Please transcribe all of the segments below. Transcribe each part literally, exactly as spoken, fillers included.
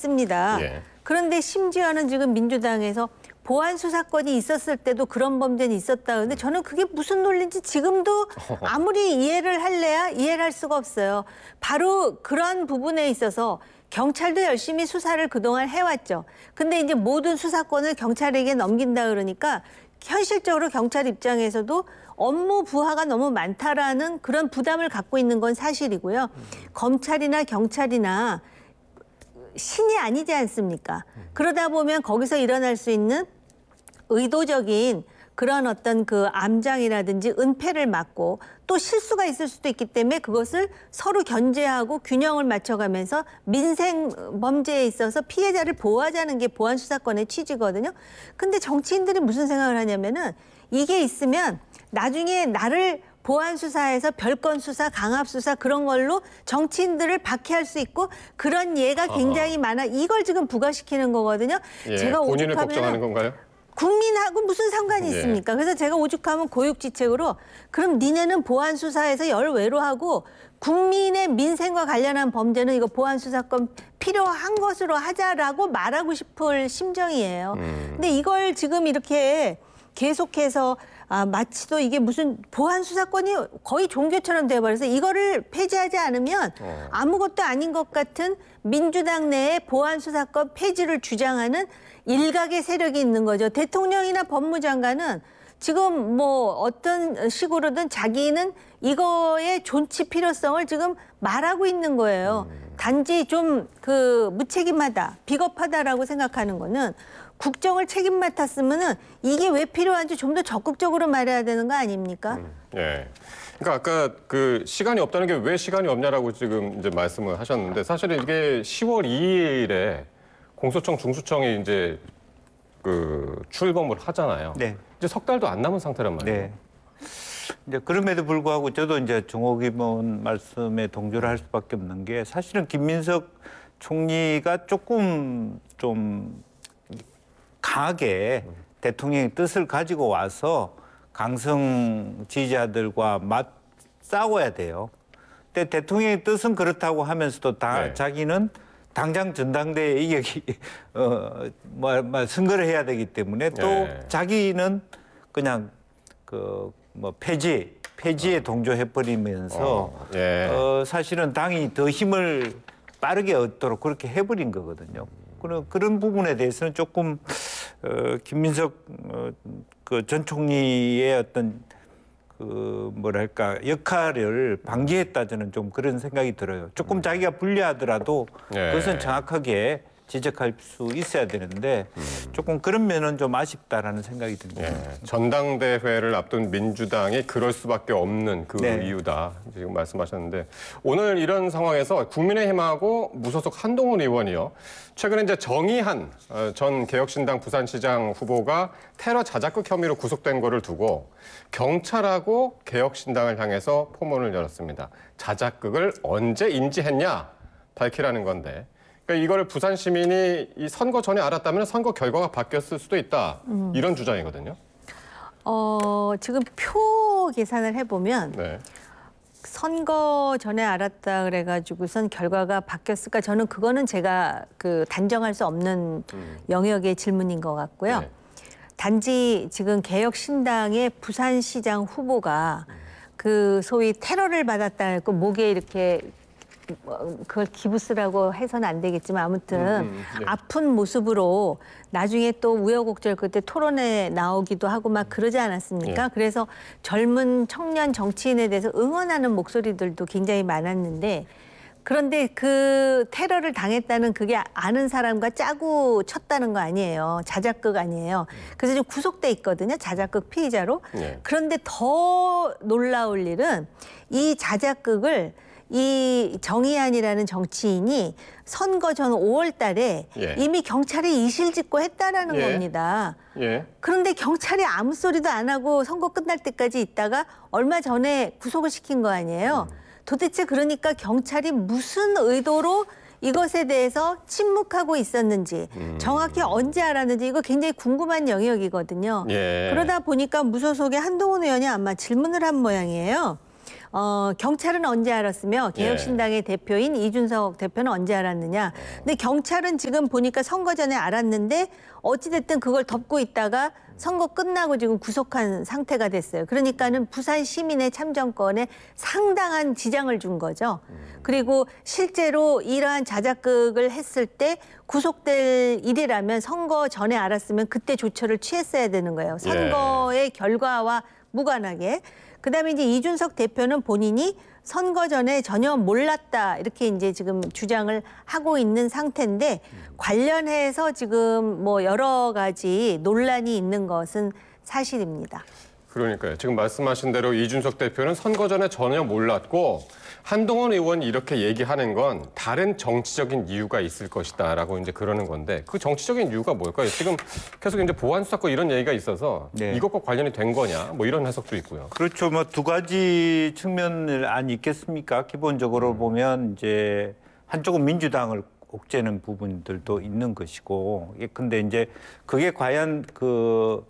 있습니다. 예. 그런데 심지어는 지금 민주당에서 보안 수사권이 있었을 때도 그런 범죄는 있었다. 근데 저는 그게 무슨 논리인지 지금도 아무리 이해를 할래야 이해를 할 수가 없어요. 바로 그런 부분에 있어서 경찰도 열심히 수사를 그동안 해왔죠. 근데 이제 모든 수사권을 경찰에게 넘긴다 그러니까 현실적으로 경찰 입장에서도 업무 부하가 너무 많다라는 그런 부담을 갖고 있는 건 사실이고요. 음. 검찰이나 경찰이나 신이 아니지 않습니까? 음. 그러다 보면 거기서 일어날 수 있는 의도적인 그런 어떤 그 암장이라든지 은폐를 막고 또 실수가 있을 수도 있기 때문에 그것을 서로 견제하고 균형을 맞춰가면서 민생 범죄에 있어서 피해자를 보호하자는 게 보안 수사권의 취지거든요. 근데 정치인들이 무슨 생각을 하냐면은 이게 있으면 나중에 나를 보안 수사에서 별건 수사, 강압 수사 그런 걸로 정치인들을 박해할 수 있고 그런 예가 굉장히 어허. 많아. 이걸 지금 부과시키는 거거든요. 예, 제가 본인을 걱정하는 건가요? 국민하고 무슨 상관이 있습니까? 예. 그래서 제가 오죽하면 고육지책으로 그럼 니네는 보안 수사에서 열외로 하고 국민의 민생과 관련한 범죄는 이거 보안 수사권 필요한 것으로 하자라고 말하고 싶을 심정이에요. 음. 근데 이걸 지금 이렇게 계속해서 아, 마치도 이게 무슨 보안 수사권이 거의 종교처럼 돼버려서 이거를 폐지하지 않으면 어. 아무것도 아닌 것 같은 민주당 내에 보안 수사권 폐지를 주장하는 일각의 세력이 있는 거죠. 대통령이나 법무장관은 지금 뭐 어떤 식으로든 자기는 이거의 존치 필요성을 지금 말하고 있는 거예요. 음. 단지 좀 그 무책임하다, 비겁하다라고 생각하는 거는 국정을 책임 맡았으면은 이게 왜 필요한지 좀 더 적극적으로 말해야 되는 거 아닙니까? 음, 예. 그러니까 아까 그 시간이 없다는 게 왜 시간이 없냐라고 지금 이제 말씀을 하셨는데 사실은 이게 시월 이일에 공소청 중수청이 이제 그 출범을 하잖아요. 네. 이제 석 달도 안 남은 상태란 말이에요. 네. 이제 그럼에도 불구하고 저도 이제 정옥 의원 말씀에 동조를 할 수밖에 없는 게 사실은 김민석 총리가 조금 좀 강하게 음. 대통령의 뜻을 가지고 와서 강성 지지자들과 맞 싸워야 돼요. 근데 대통령의 뜻은 그렇다고 하면서도 다 네. 자기는 당장 전당대회 이격이 어, 뭐, 뭐 선거를 해야 되기 때문에 또 네. 자기는 그냥 그 뭐 폐지 폐지에 어. 동조해 버리면서 어. 예. 어, 사실은 당이 더 힘을 빠르게 얻도록 그렇게 해버린 거거든요. 그런 그런 부분에 대해서는 조금 어, 김민석 어, 그 전 총리의 어떤 그 뭐랄까 역할을 방기했다 저는 좀 그런 생각이 들어요. 조금 자기가 불리하더라도 네. 그것은 정확하게 지적할 수 있어야 되는데 음. 조금 그런 면은 좀 아쉽다라는 생각이 듭니다. 네. 전당대회를 앞둔 민주당이 그럴 수밖에 없는 그 네. 이유다 지금 말씀하셨는데 오늘 이런 상황에서 국민의힘하고 무소속 한동훈 의원이요. 최근에 이제 정의한 전 개혁신당 부산시장 후보가 테러 자작극 혐의로 구속된 거를 두고 경찰하고 개혁신당을 향해서 포문을 열었습니다. 자작극을 언제 인지했냐 밝히라는 건데 그러니까 이거를 부산 시민이 이 선거 전에 알았다면 선거 결과가 바뀌었을 수도 있다. 음. 이런 주장이거든요. 어, 지금 표 계산을 해보면 네. 선거 전에 알았다 그래가지고선 결과가 바뀌었을까? 저는 그거는 제가 그 단정할 수 없는 음. 영역의 질문인 것 같고요. 네. 단지 지금 개혁신당의 부산시장 후보가 음. 그 소위 테러를 받았다 했고 목에 이렇게 그걸 기부스라고 해서는 안 되겠지만 아무튼 음, 음, 네. 아픈 모습으로 나중에 또 우여곡절 그때 토론에 나오기도 하고 막 그러지 않았습니까? 네. 그래서 젊은 청년 정치인에 대해서 응원하는 목소리들도 굉장히 많았는데 그런데 그 테러를 당했다는 그게 아는 사람과 짜고 쳤다는 거 아니에요. 자작극 아니에요. 그래서 지금 구속돼 있거든요. 자작극 피의자로. 네. 그런데 더 놀라울 일은 이 자작극을 이 정의안이라는 정치인이 선거 전 오월 달에 예. 이미 경찰이 이실직고 했다라는 예. 겁니다. 예. 그런데 경찰이 아무 소리도 안 하고 선거 끝날 때까지 있다가 얼마 전에 구속을 시킨 거 아니에요. 음. 도대체 그러니까 경찰이 무슨 의도로 이것에 대해서 침묵하고 있었는지 음. 정확히 언제 알았는지 이거 굉장히 궁금한 영역이거든요. 예. 그러다 보니까 무소속의 한동훈 의원이 아마 질문을 한 모양이에요. 어, 경찰은 언제 알았으며 개혁신당의 대표인 이준석 대표는 언제 알았느냐. 근데 경찰은 지금 보니까 선거 전에 알았는데 어찌됐든 그걸 덮고 있다가 선거 끝나고 지금 구속한 상태가 됐어요. 그러니까는 부산 시민의 참정권에 상당한 지장을 준 거죠. 그리고 실제로 이러한 자작극을 했을 때 구속될 일이라면 선거 전에 알았으면 그때 조처를 취했어야 되는 거예요. 선거의 결과와 무관하게. 그다음에 이제 이준석 대표는 본인이 선거 전에 전혀 몰랐다 이렇게 이제 지금 주장을 하고 있는 상태인데 관련해서 지금 뭐 여러 가지 논란이 있는 것은 사실입니다. 그러니까요. 지금 말씀하신 대로 이준석 대표는 선거 전에 전혀 몰랐고 한동훈 의원이 이렇게 얘기하는 건 다른 정치적인 이유가 있을 것이다라고 이제 그러는 건데 그 정치적인 이유가 뭘까요? 지금 계속 이제 보안 수사권 이런 얘기가 있어서 네. 이것과 관련이 된 거냐 뭐 이런 해석도 있고요. 그렇죠. 뭐 두 가지 측면을 안 있겠습니까? 기본적으로 음. 보면 이제 한쪽은 민주당을 옥죄는 부분들도 있는 것이고, 예, 근데 이제 그게 과연 그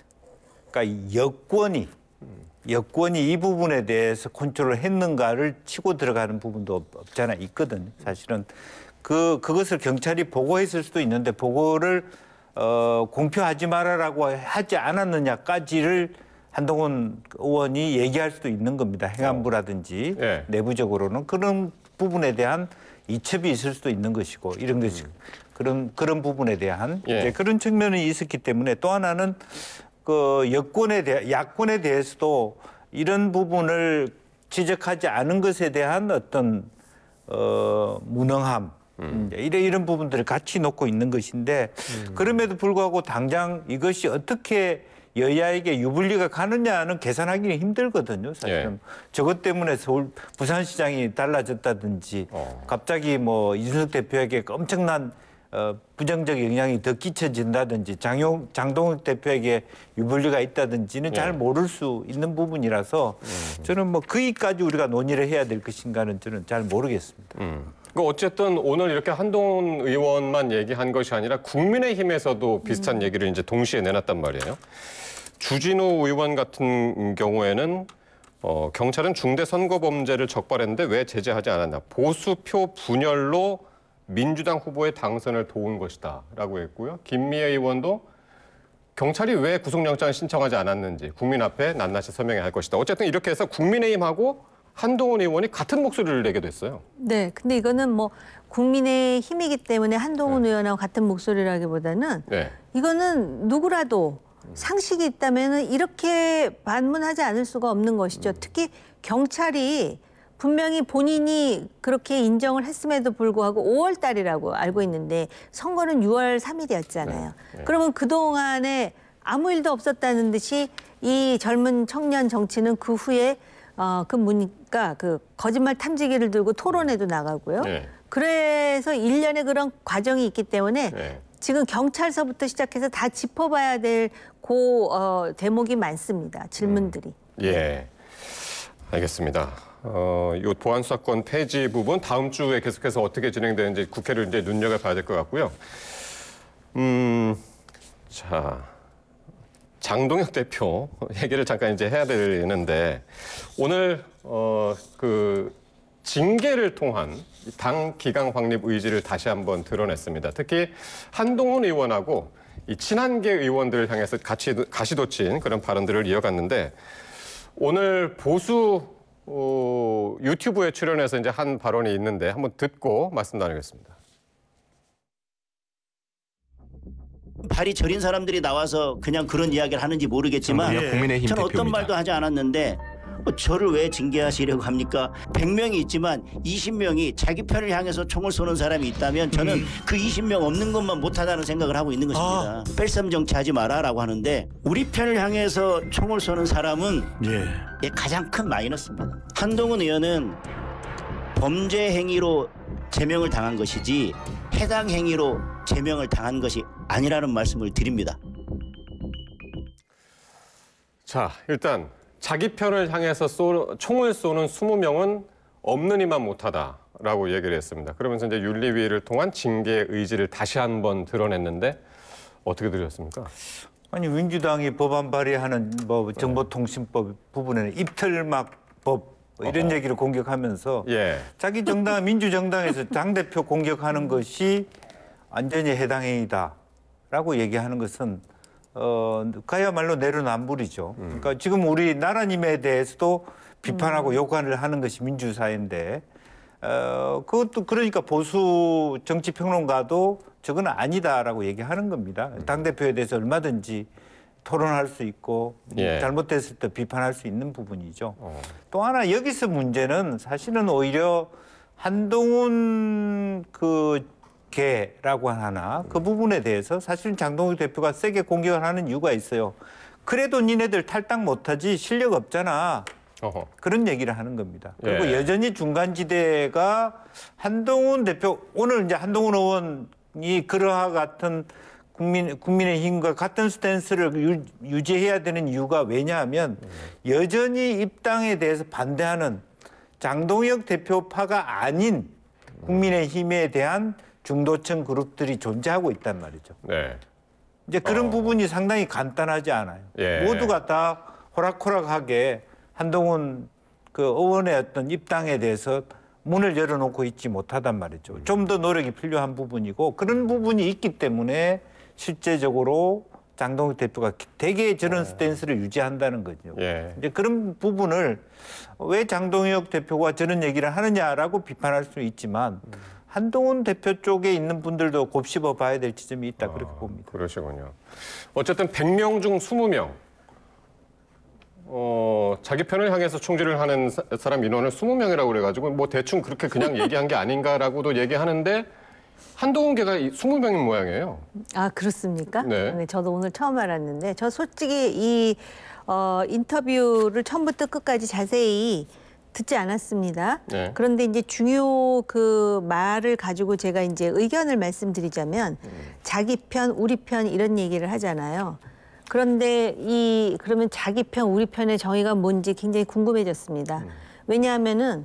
그러니까 여권이 여권이 이 부분에 대해서 컨트롤을 했는가를 치고 들어가는 부분도 없- 없잖아 있거든. 사실은 그 그것을 경찰이 보고했을 수도 있는데 보고를 어, 공표하지 말아라고 하지 않았느냐까지를 한동훈 의원이 얘기할 수도 있는 겁니다. 행안부라든지 어. 예. 내부적으로는 그런 부분에 대한 이첩이 있을 수도 있는 것이고 이런 것이 그런 그런 부분에 대한 예. 이제 그런 측면이 있었기 때문에 또 하나는 그 여권에 대해 야권에 대해서도 이런 부분을 지적하지 않은 것에 대한 어떤 어 무능함 음. 이제 이런 이런 부분들을 같이 놓고 있는 것인데 음. 그럼에도 불구하고 당장 이것이 어떻게 여야에게 유불리가 가느냐는 계산하기는 힘들거든요. 사실은 예. 저것 때문에 서울 부산시장이 달라졌다든지 어. 갑자기 뭐 이준석 대표에게 엄청난 어, 부정적 영향이 더 끼쳐진다든지 장용, 장동욱 대표에게 유불리가 있다든지는 잘 예. 모를 수 있는 부분이라서 저는 뭐 거기까지 우리가 논의를 해야 될 것인가는 저는 잘 모르겠습니다. 음. 그러니까 어쨌든 오늘 이렇게 한동훈 의원만 얘기한 것이 아니라 국민의힘에서도 비슷한 얘기를 이제 동시에 내놨단 말이에요. 주진우 의원 같은 경우에는 어, 경찰은 중대 선거 범죄를 적발했는데 왜 제재하지 않았나? 보수표 분열로 민주당 후보의 당선을 도운 것이다라고 했고요. 김미애 의원도 경찰이 왜 구속영장을 신청하지 않았는지 국민 앞에 낱낱이 설명해야 할 것이다. 어쨌든 이렇게 해서 국민의힘하고 한동훈 의원이 같은 목소리를 내게 됐어요. 네, 근데 이거는 뭐 국민의 힘이기 때문에 한동훈 의원하고 같은 목소리라기보다는 네. 이거는 누구라도 상식이 있다면 이렇게 반문하지 않을 수가 없는 것이죠. 특히 경찰이 분명히 본인이 그렇게 인정을 했음에도 불구하고 오월 달이라고 알고 있는데 선거는 유월 삼일이었잖아요. 네, 네. 그러면 그동안에 아무 일도 없었다는 듯이 이 젊은 청년 정치는 그 후에 어, 그 뭡니까 그 거짓말 탐지기를 들고 토론회도 나가고요. 네. 그래서 일련의 그런 과정이 있기 때문에 네. 지금 경찰서부터 시작해서 다 짚어봐야 될 고 어, 대목이 많습니다. 질문들이. 예, 알겠습니다. 어, 이 보안 수사권 폐지 부분 다음 주에 계속해서 어떻게 진행되는지 국회를 이제 눈여겨봐야 될 것 같고요. 음, 자, 장동혁 대표 얘기를 잠깐 이제 해야 되는데 오늘 어, 그 징계를 통한 당 기강 확립 의지를 다시 한번 드러냈습니다. 특히 한동훈 의원하고 이 친한계 의원들을 향해서 같이 가시돋친 그런 발언들을 이어갔는데 오늘 보수 어, 유튜브에 출연해서 이제 한 발언이 있는데 한번 듣고 말씀 나누겠습니다. 발이 저린 사람들이 나와서 그냥 그런 이야기를 하는지 모르겠지만 예. 국민의힘 저는 어떤 대표입니다. 말도 하지 않았는데 뭐 저를 왜 징계하시려고 합니까? 백 명이 있지만 이십 명이 자기 편을 향해서 총을 쏘는 사람이 있다면 저는 음. 그 이십 명 없는 것만 못하다는 생각을 하고 있는 것입니다. 뺄셈 정치하지 마라라고 하는데 우리 편을 향해서 총을 쏘는 사람은 예. 예, 가장 큰 마이너스입니다. 한동훈 의원은 범죄 행위로 제명을 당한 것이지 해당 행위로 제명을 당한 것이 아니라는 말씀을 드립니다. 자, 일단 자기 편을 향해서 쏘, 총을 쏘는 이십 명은 없는 이만 못하다라고 얘기를 했습니다. 그러면서 이제 윤리위를 통한 징계 의지를 다시 한번 드러냈는데 어떻게 들으셨습니까? 아니 민주당이 법안 발의하는 뭐 정보통신법 부분에는 입틀막 법 뭐 이런 어허. 얘기를 공격하면서 예. 자기 정당 민주정당에서 당대표 공격하는 것이 완전히 해당 행위다라고 얘기하는 것은 어, 그야말로 내로남불이죠. 그러니까 지금 우리 나라님에 대해서도 비판하고 음. 욕을 하는 것이 민주사회인데 어, 그것도 그러니까 보수 정치평론가도 저건 아니다라고 얘기하는 겁니다. 당대표에 대해서 얼마든지 토론할 수 있고 예. 잘못됐을 때 비판할 수 있는 부분이죠. 어. 또 하나 여기서 문제는 사실은 오히려 한동훈 그 개라고 하나 그 부분에 대해서 사실은 장동혁 대표가 세게 공격을 하는 이유가 있어요. 그래도 니네들 탈당 못하지 실력 없잖아. 어허. 그런 얘기를 하는 겁니다. 그리고 예. 여전히 중간지대가 한동훈 대표 오늘 이제 한동훈 의원이 그러하 같은 국민 국민의힘과 같은 스탠스를 유, 유지해야 되는 이유가 왜냐하면 여전히 입당에 대해서 반대하는 장동혁 대표파가 아닌 국민의힘에 대한 중도층 그룹들이 존재하고 있단 말이죠. 네. 이제 그런 어. 부분이 상당히 간단하지 않아요. 예. 모두가 다 호락호락하게 한동훈 그 의원의 어떤 입당에 대해서 문을 열어놓고 있지 못하단 말이죠. 좀 더 노력이 필요한 부분이고 그런 부분이 있기 때문에 실제적으로 장동혁 대표가 되게 저런 스탠스를 유지한다는 거죠. 예. 이제 그런 부분을 왜 장동혁 대표가 저런 얘기를 하느냐라고 비판할 수 있지만 한동훈 대표 쪽에 있는 분들도 곱씹어 봐야 될 지점이 있다 그렇게 봅니다. 그러시군요. 어쨌든 백 명 중 이십 명. 어, 자기 편을 향해서 총질을 하는 사, 사람 인원을 이십 명이라고 그래가지고 뭐 대충 그렇게 그냥 얘기한 게 아닌가라고도 얘기하는데 한동훈 개가 이십 명인 모양이에요. 아, 그렇습니까? 네. 네, 저도 오늘 처음 알았는데 저 솔직히 이 어, 인터뷰를 처음부터 끝까지 자세히 듣지 않았습니다. 네. 그런데 이제 중요 그 말을 가지고 제가 이제 의견을 말씀드리자면 음. 자기 편, 우리 편 이런 얘기를 하잖아요. 그런데 이 그러면 자기 편, 우리 편의 정의가 뭔지 굉장히 궁금해졌습니다. 음. 왜냐하면은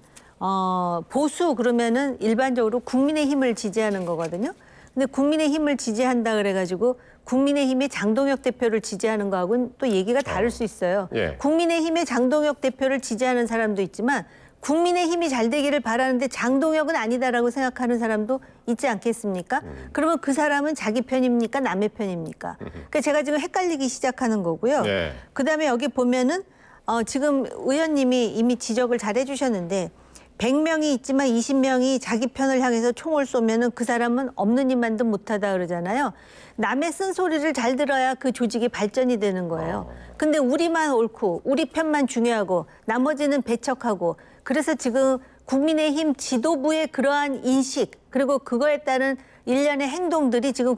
어, 보수 그러면은 일반적으로 국민의힘을 지지하는 거거든요. 근데 국민의힘을 지지한다 그래가지고 국민의힘의 장동혁 대표를 지지하는 거하고는 또 얘기가 다를 수 있어요. 예. 국민의힘의 장동혁 대표를 지지하는 사람도 있지만 국민의힘이 잘 되기를 바라는데 장동혁은 아니다라고 생각하는 사람도 있지 않겠습니까? 음. 그러면 그 사람은 자기 편입니까? 남의 편입니까? 그러니까 제가 지금 헷갈리기 시작하는 거고요. 네. 그다음에 여기 보면은 어, 지금 의원님이 이미 지적을 잘 해주셨는데 백 명이 있지만 이십 명이 자기 편을 향해서 총을 쏘면은 그 사람은 없는 입만도 못하다 그러잖아요. 남의 쓴소리를 잘 들어야 그 조직이 발전이 되는 거예요. 근데 우리만 옳고 우리 편만 중요하고 나머지는 배척하고 그래서 지금 국민의힘 지도부의 그러한 인식 그리고 그거에 따른 일련의 행동들이 지금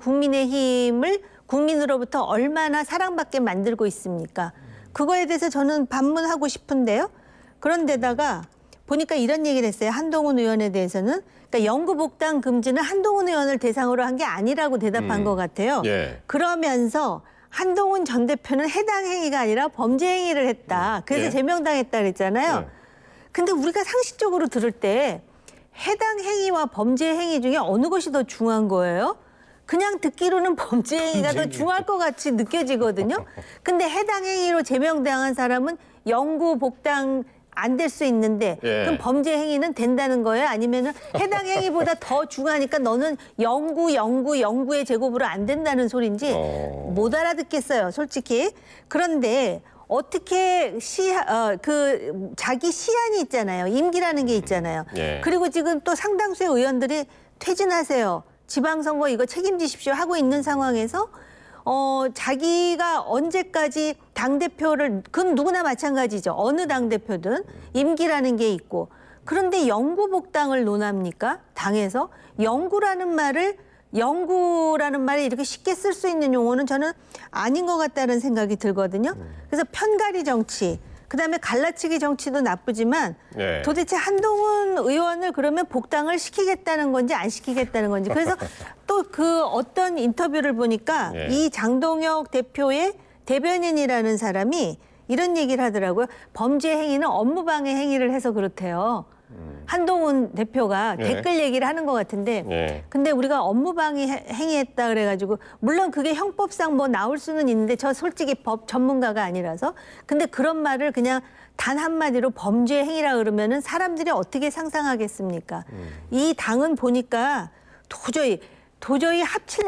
국민의힘을 국민으로부터 얼마나 사랑받게 만들고 있습니까? 그거에 대해서 저는 반문하고 싶은데요. 그런데다가 보니까 이런 얘기를 했어요. 한동훈 의원에 대해서는. 그러니까 영구 복당 금지는 한동훈 의원을 대상으로 한 게 아니라고 대답한 음. 것 같아요. 예. 그러면서 한동훈 전 대표는 해당 행위가 아니라 범죄 행위를 했다. 그래서 예. 제명당했다 그랬잖아요. 네. 근데 우리가 상식적으로 들을 때 해당 행위와 범죄 행위 중에 어느 것이 더 중요한 거예요? 그냥 듣기로는 범죄 행위가 더 중요할 것 같이 느껴지거든요. 근데 해당 행위로 제명당한 사람은 영구 복당 안 될 수 있는데 예. 그럼 범죄 행위는 된다는 거예요? 아니면은 해당 행위보다 더 중요하니까 너는 영구 영구 영구의 제곱으로 안 된다는 소린지 어. 못 알아듣겠어요, 솔직히. 그런데 어떻게 시, 어, 그 자기 시한이 있잖아요. 임기라는 게 있잖아요. 예. 그리고 지금 또 상당수의 의원들이 퇴진하세요. 지방선거 이거 책임지십시오 하고 있는 상황에서 어, 자기가 언제까지 당대표를, 그건 누구나 마찬가지죠. 어느 당대표든 임기라는 게 있고. 그런데 영구 복당을 논합니까? 당에서? 영구라는 말을, 영구라는 말이 이렇게 쉽게 쓸 수 있는 용어는 저는 아닌 것 같다는 생각이 들거든요. 그래서 편가리 정치, 그다음에 갈라치기 정치도 나쁘지만 예. 도대체 한동훈 의원을 그러면 복당을 시키겠다는 건지 안 시키겠다는 건지. 그래서 또 그 어떤 인터뷰를 보니까 예. 이 장동혁 대표의 대변인이라는 사람이 이런 얘기를 하더라고요. 범죄 행위는 업무방해 행위를 해서 그렇대요. 한동훈 대표가 네. 댓글 얘기를 하는 것 같은데 네. 근데 우리가 업무방해 행위했다 그래가지고 물론 그게 형법상 뭐 나올 수는 있는데 저 솔직히 법 전문가가 아니라서 근데 그런 말을 그냥 단 한마디로 범죄 행위라 그러면은 사람들이 어떻게 상상하겠습니까? 이 당은 보니까 도저히 도저히 합칠